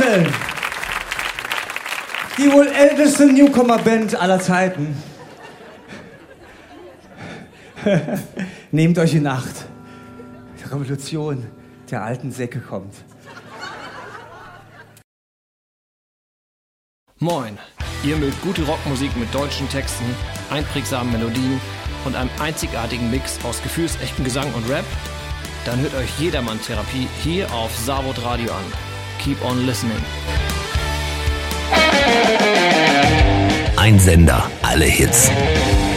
Wahnsinn! Die wohl älteste Newcomer-Band aller Zeiten. Nehmt euch in Acht. Die Revolution der alten Säcke kommt. Moin, ihr mögt gute Rockmusik mit deutschen Texten, einprägsamen Melodien und einem einzigartigen Mix aus gefühlsechten Gesang und Rap? Dann hört euch Jedermann-Therapie hier auf Savod Radio an. Keep on listening. Ein Sender, alle Hits.